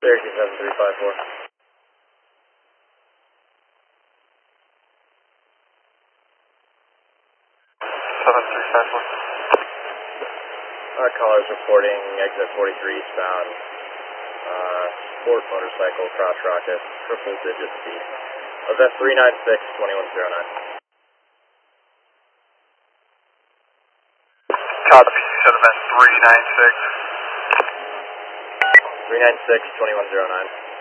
Cherokee 7354. 7354. Callers reporting exit 43 eastbound. Sport motorcycle, cross rocket, triple digit speed. Was that 396 2109? Copy. Should have been 396. 396 2109.